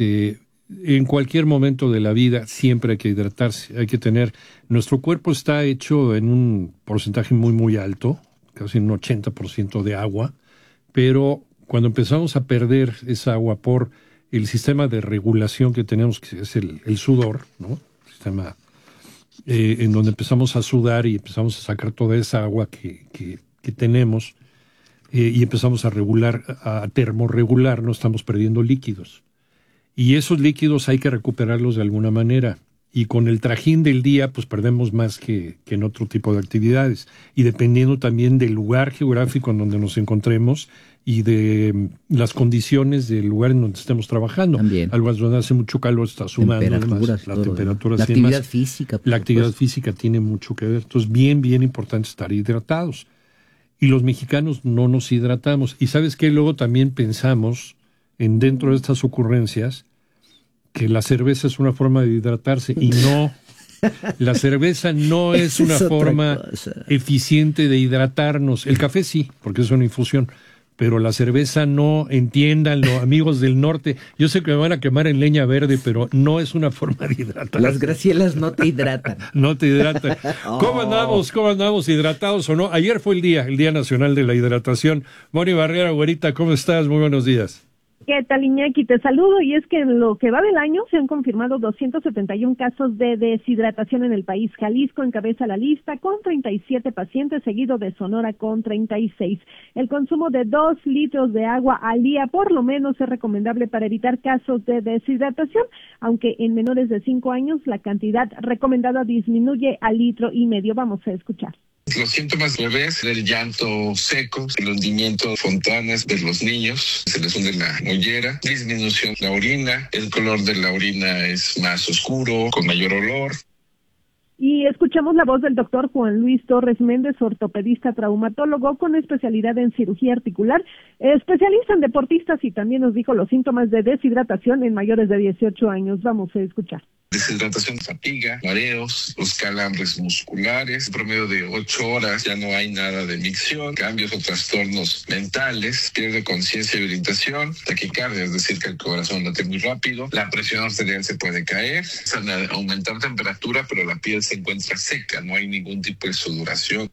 En cualquier momento de la vida siempre hay que hidratarse, hay que tener... Nuestro cuerpo está hecho en un porcentaje muy, muy alto, casi un 80% de agua, pero cuando empezamos a perder esa agua por el sistema de regulación que tenemos, que es el sudor, ¿no? El sistema en donde empezamos a sudar y empezamos a sacar toda esa agua que tenemos y empezamos a termorregular, no estamos perdiendo líquidos. Y esos líquidos hay que recuperarlos de alguna manera. Y con el trajín del día, pues perdemos más que en otro tipo de actividades. Y dependiendo también del lugar geográfico en donde nos encontremos y de las condiciones del lugar en donde estemos trabajando. También. Algo donde hace mucho calor está sumando. Además, la temperatura. La actividad física. La actividad física tiene mucho que ver. Entonces, bien importante estar hidratados. Y los mexicanos no nos hidratamos. Y ¿sabes qué? Luego también pensamos dentro de estas ocurrencias que la cerveza es una forma de hidratarse y no, la cerveza no es una forma eficiente de hidratarnos. El café sí, porque es una infusión, pero la cerveza no, entiéndanlo, amigos del norte. Yo sé que me van a quemar en leña verde, pero no es una forma de hidratarse. Las Gracielas no te hidratan. No te hidratan. ¿Cómo andamos? ¿Hidratados o no? Ayer fue el Día Nacional de la Hidratación. Moni Barrera, güerita, ¿cómo estás? Muy buenos días. ¿Qué tal, Iñaki? Te saludo, y es que en lo que va del año se han confirmado 271 casos de deshidratación en el país. Jalisco encabeza la lista con 37 pacientes, seguido de Sonora con 36. El consumo de 2 litros de agua al día por lo menos es recomendable para evitar casos de deshidratación, aunque en menores de 5 años la cantidad recomendada disminuye a 1,5 litros. Vamos a escuchar. Los síntomas bebés, el llanto seco, el hundimiento fontanas de los niños, se les hunde la mollera, disminución de la orina, el color de la orina es más oscuro, con mayor olor. Y escuchamos la voz del doctor Juan Luis Torres Méndez, ortopedista traumatólogo con especialidad en cirugía articular, especialista en deportistas, y también nos dijo los síntomas de deshidratación en mayores de 18 años. Vamos a escuchar. Deshidratación, fatiga, mareos, los calambres musculares, promedio de 8 horas, ya no hay nada de micción, cambios o trastornos mentales, pierde conciencia y orientación, taquicardia, es decir, que el corazón late muy rápido, la presión arterial se puede caer, aumentar temperatura, pero la piel se encuentra seca, no hay ningún tipo de sudoración.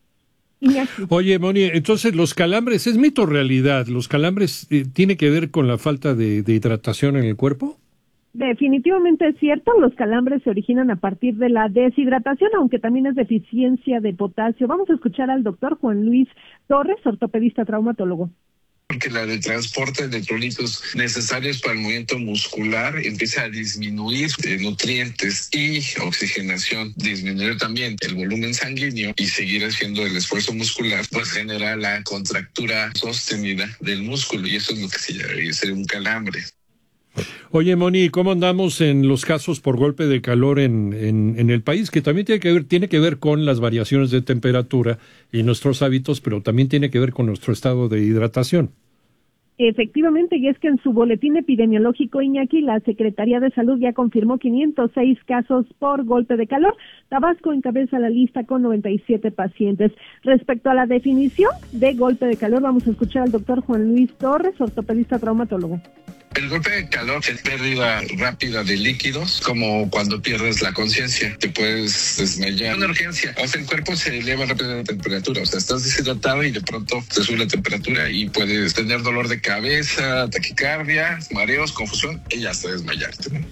Oye, Moni, entonces los calambres, ¿es mito o realidad? ¿Los calambres tiene que ver con la falta de hidratación en el cuerpo? Definitivamente es cierto, los calambres se originan a partir de la deshidratación, aunque también es deficiencia de potasio. Vamos a escuchar al doctor Juan Luis Torres, ortopedista traumatólogo. Porque el transporte de electrolitos necesarios para el movimiento muscular empieza a disminuir nutrientes y oxigenación, disminuir también el volumen sanguíneo y seguir haciendo el esfuerzo muscular, pues genera la contractura sostenida del músculo, y eso es lo que se llama ser un calambre. Oye, Moni, ¿cómo andamos en los casos por golpe de calor en el país? Que también tiene que ver con las variaciones de temperatura y nuestros hábitos, pero también tiene que ver con nuestro estado de hidratación. Efectivamente, y es que en su boletín epidemiológico, Iñaki, la Secretaría de Salud ya confirmó 506 casos por golpe de calor. Tabasco encabeza la lista con 97 pacientes. Respecto a la definición de golpe de calor, vamos a escuchar al doctor Juan Luis Torres, ortopedista traumatólogo. El golpe de calor es pérdida rápida de líquidos, como cuando pierdes la conciencia, te puedes desmayar. Una urgencia, o sea, el cuerpo se eleva rápido la temperatura, o sea, estás deshidratado y de pronto te sube la temperatura y puedes tener dolor de cabeza, taquicardia, mareos, confusión y hasta desmayarte, ¿no?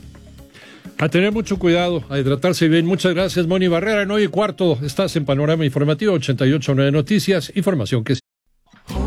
A tener mucho cuidado, a hidratarse bien. Muchas gracias, Moni Barrera. 9:15, estás en Panorama Informativo 88.9 Noticias, información que